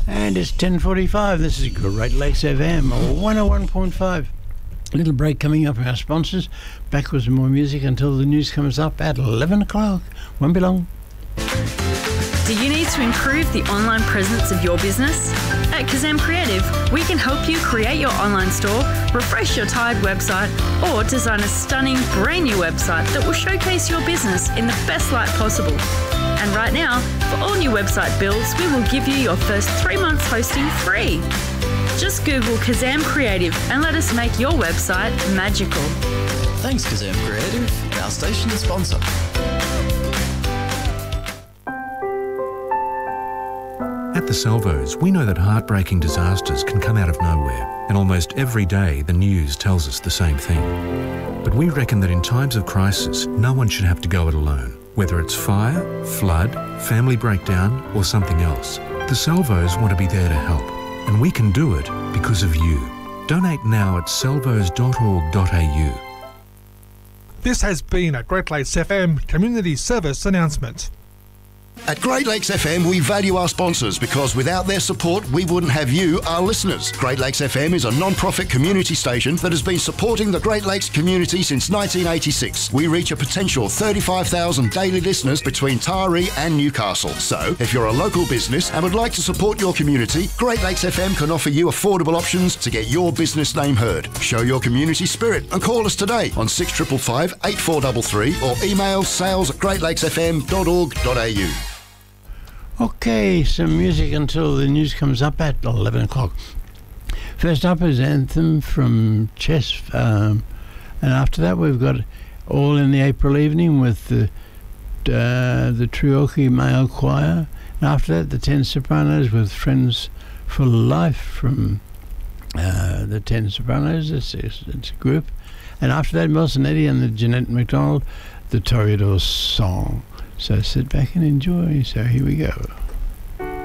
And it's 10:45. This is Great Lakes FM 101.5. A little break coming up from our sponsors. Back with some more music until the news comes up at 11 o'clock. Won't be long. Do you need to improve the online presence of your business? At Kazam Creative, we can help you create your online store, refresh your tired website, or design a stunning brand new website that will showcase your business in the best light possible. And right now, for all new website builds, we will give you your first 3 months hosting free. Just Google Kazam Creative and let us make your website magical. Thanks, Kazam Creative, our station sponsor. At the Salvos, we know that heartbreaking disasters can come out of nowhere, and almost every day the news tells us the same thing. But we reckon that in times of crisis, no one should have to go it alone. Whether it's fire, flood, family breakdown, or something else, the Salvos want to be there to help. And we can do it because of you. Donate now at salvos.org.au. This has been a Great Lakes FM community service announcement. At Great Lakes FM, we value our sponsors because without their support, we wouldn't have you, our listeners. Great Lakes FM is a non-profit community station that has been supporting the Great Lakes community since 1986. We reach a potential 35,000 daily listeners between Taree and Newcastle. So, if you're a local business and would like to support your community, Great Lakes FM can offer you affordable options to get your business name heard. Show your community spirit and call us today on 6555 8433 or email sales@greatlakesfm.org.au. Okay, some music until the news comes up at 11 o'clock. First up is Anthem from Chess, and after that we've got All in the April Evening with the Trioki Male Choir, and after that the Ten Sopranos with Friends for Life from the Ten Sopranos. It's a group, and after that Melsonetti and the Jeanette MacDonald, the Toreador Song. So sit back and enjoy. So here we go.